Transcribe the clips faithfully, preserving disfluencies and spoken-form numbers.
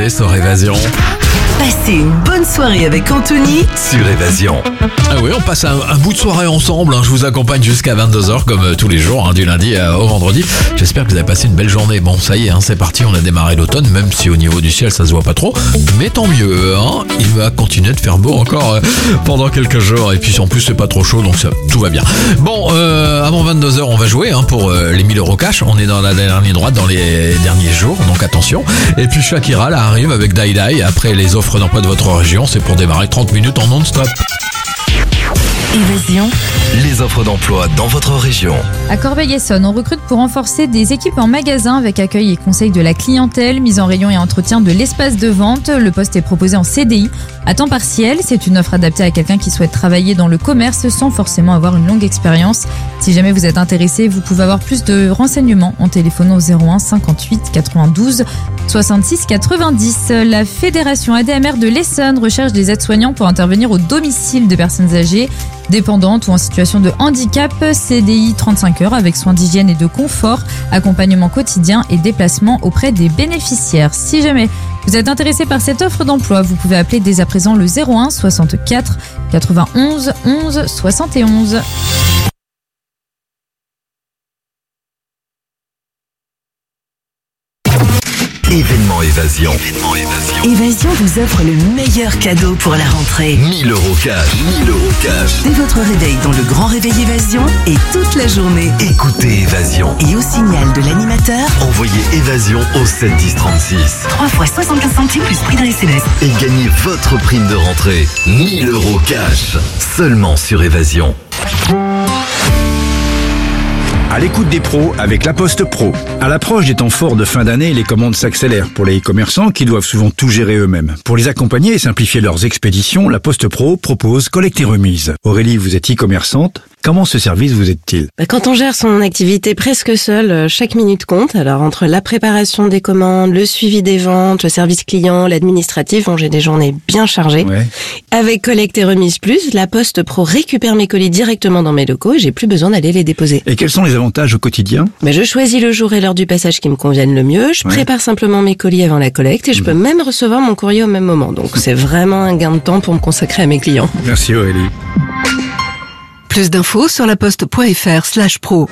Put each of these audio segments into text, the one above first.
Et sur Évasion. Passez une bonne soirée avec Anthony sur Évasion. Ah oui, on passe un, un bout de soirée ensemble. Hein. Je vous accompagne jusqu'à vingt-deux heures comme euh, tous les jours, hein, du lundi euh, au vendredi. J'espère que vous avez passé une belle journée. Bon, ça y est, hein, c'est parti, on a démarré l'automne, même si au niveau du ciel, ça se voit pas trop. Mais tant mieux, hein. Il va continuer de faire beau encore euh, pendant quelques jours. Et puis en plus, c'est pas trop chaud, donc ça, tout va bien. Bon, euh, avant vingt-deux heures, on va jouer hein, pour euh, les mille euros cash. On est dans la dernière ligne droite, dans les derniers jours, donc attention. Et puis Shakira, là, arrive avec Die Die. Après les offres d'emploi de votre région, c'est pour démarrer trente minutes en non-stop. Évasion. Les offres d'emploi dans votre région. À Corbeil-Essonnes, on recrute pour renforcer des équipes en magasin avec accueil et conseil de la clientèle, mise en rayon et entretien de l'espace de vente. Le poste est proposé en C D I à temps partiel. C'est une offre adaptée à quelqu'un qui souhaite travailler dans le commerce sans forcément avoir une longue expérience. Si jamais vous êtes intéressé, vous pouvez avoir plus de renseignements en téléphonant au zéro un cinquante-huit quatre-vingt-douze soixante-six quatre-vingt-dix. La Fédération A D M R de l'Essonne recherche des aides-soignants pour intervenir au domicile de personnes âgées, dépendantes ou en situation de handicap. C D I trente-cinq heures avec soins d'hygiène et de confort, accompagnement quotidien et déplacement auprès des bénéficiaires. Si jamais vous êtes intéressé par cette offre d'emploi, vous pouvez appeler dès à présent le zéro un soixante-quatre quatre-vingt-onze onze soixante et onze. Événement Évasion. Événement Évasion. Évasion vous offre le meilleur cadeau pour la rentrée. mille euros cash. mille euros cash. Dès votre réveil dans le grand réveil Évasion et toute la journée. Écoutez Évasion. Et au signal de l'animateur, Envoyez Évasion au sept dix trente-six. trois fois soixante-quinze centimes plus prix d'un S M S. Et gagnez votre prime de rentrée. mille euros cash. Seulement sur Évasion. À l'écoute des pros avec La Poste Pro. À l'approche des temps forts de fin d'année, les commandes s'accélèrent pour les commerçants qui doivent souvent tout gérer eux-mêmes. Pour les accompagner et simplifier leurs expéditions, La Poste Pro propose collecte et remise. Aurélie, vous êtes e-commerçante. Comment ce service vous aide-t-il ? Quand on gère son activité presque seul, chaque minute compte. Alors entre la préparation des commandes, le suivi des ventes, le service client, l'administratif, bon, j'ai des journées bien chargées. Ouais. Avec Collecte et Remise Plus, La Poste Pro récupère mes colis directement dans mes locaux et j'ai plus besoin d'aller les déposer. Et quels sont les avantages au quotidien ? Mais je choisis le jour et l'heure du passage qui me conviennent le mieux. Je Ouais. prépare simplement mes colis avant la collecte et je Mmh. peux même recevoir mon courrier au même moment. Donc c'est vraiment un gain de temps pour me consacrer à mes clients. Merci Aurélie. Plus d'infos sur laposte.fr slash pro.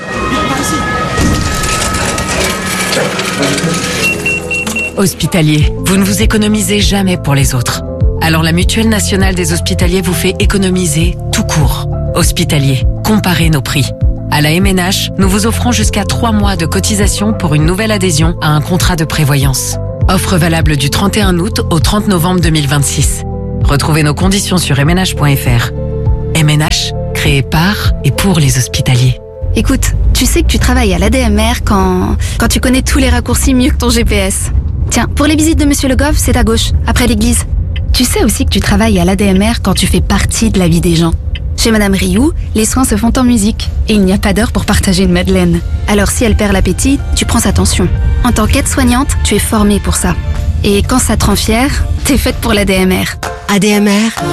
Hospitalier, vous ne vous économisez jamais pour les autres. Alors la Mutuelle Nationale des Hospitaliers vous fait économiser tout court. Hospitalier, comparez nos prix. À la M N H, nous vous offrons jusqu'à trois mois de cotisation pour une nouvelle adhésion à un contrat de prévoyance. Offre valable du trente et un août au trente novembre deux mille vingt-six. Retrouvez nos conditions sur m n h point f r. M N H, créé par et pour les hospitaliers. Écoute, tu sais que tu travailles à l'A D M R quand... quand tu connais tous les raccourcis mieux que ton G P S. Tiens, pour les visites de Monsieur Le Goff, c'est à gauche, après l'église. Tu sais aussi que tu travailles à l'A D M R quand tu fais partie de la vie des gens. Chez Madame Rioux, les soins se font en musique et il n'y a pas d'heure pour partager une madeleine. Alors si elle perd l'appétit, tu prends sa tension. En tant qu'aide-soignante, tu es formée pour ça. Et quand ça te rend fière, t'es faite pour l'A D M R. A D M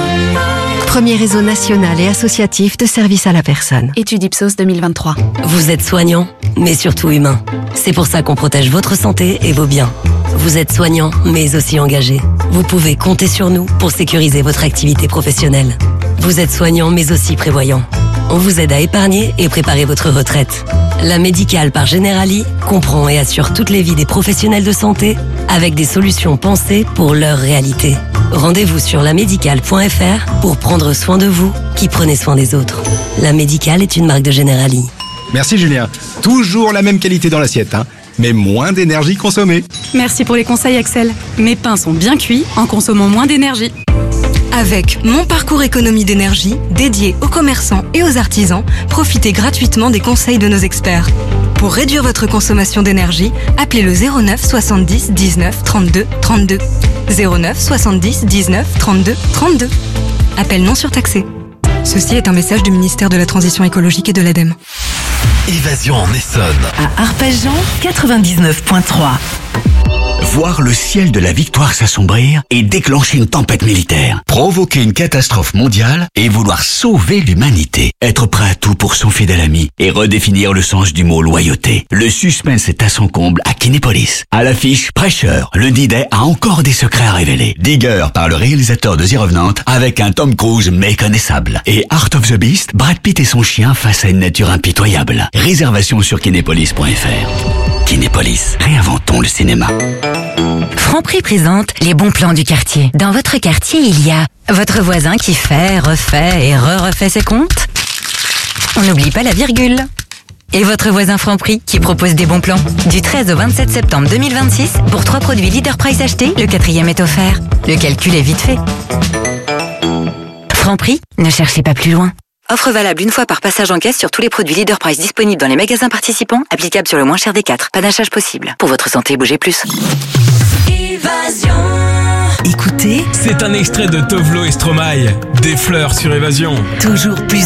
R, premier réseau national et associatif de services à la personne. Étude Ipsos deux mille vingt-trois. Vous êtes soignant, mais surtout humain. C'est pour ça qu'on protège votre santé et vos biens. Vous êtes soignant, mais aussi engagé. Vous pouvez compter sur nous pour sécuriser votre activité professionnelle. Vous êtes soignant, mais aussi prévoyant. On vous aide à épargner et préparer votre retraite. La Médicale par Generali comprend et assure toutes les vies des professionnels de santé avec des solutions pensées pour leur réalité. Rendez-vous sur la médicale point f r pour prendre soin de vous qui prenez soin des autres. La Médicale est une marque de Generali. Merci Julien. Toujours la même qualité dans l'assiette, hein, mais moins d'énergie consommée. Merci pour les conseils Axel. Mes pains sont bien cuits en consommant moins d'énergie. Avec Mon Parcours Économie d'énergie, dédié aux commerçants et aux artisans, profitez gratuitement des conseils de nos experts. Pour réduire votre consommation d'énergie, appelez le zéro neuf soixante-dix dix-neuf trente-deux trente-deux. zéro neuf soixante-dix dix-neuf trente-deux trente-deux. Appel non surtaxé. Ceci est un message du ministère de la Transition écologique et de l'ADEME. Évasion en Essonne. à Arpajon quatre-vingt-dix-neuf point trois. voir le ciel de la victoire s'assombrir et déclencher une tempête militaire, provoquer une catastrophe mondiale et vouloir sauver l'humanité. Être prêt à tout pour son fidèle ami et redéfinir le sens du mot loyauté. Le suspense est à son comble à Kinépolis. À l'affiche, Prêcheur, le D-Day a encore des secrets à révéler. Digger par le réalisateur de The Revenant avec un Tom Cruise méconnaissable. Et Art of the Beast, Brad Pitt et son chien face à une nature impitoyable. Réservation sur kinépolis point f r. Kinépolis, réinventons le cinéma. Franprix présente les bons plans du quartier. Dans votre quartier, il y a votre voisin qui fait, refait et re-refait ses comptes. On n'oublie pas la virgule. Et votre voisin Franprix qui propose des bons plans. Du treize au vingt-sept septembre deux mille vingt-six, pour trois produits Leader Price achetés, le quatrième est offert. Le calcul est vite fait. Franprix, ne cherchez pas plus loin. Offre valable une fois par passage en caisse sur tous les produits Leader Price disponibles dans les magasins participants, applicable sur le moins cher des quatre. Panachage possible. Pour votre santé, bougez plus. Évasion. Écoutez, c'est un extrait de Tovlo et Stromae. Des fleurs sur Évasion. Toujours plus